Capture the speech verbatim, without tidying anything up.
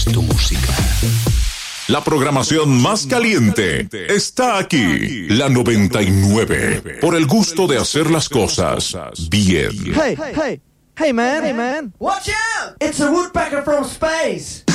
Tu música. La programación más caliente está aquí. La noventa y nueve. Por el gusto de hacer las cosas bien. Hey, hey, hey man, hey man. Watch out! It's a woodpecker from space.